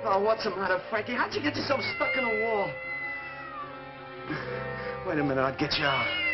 Oh, what's the matter, Frankie? How'd you get yourself stuck in a wall? Wait a minute, I'll get you out.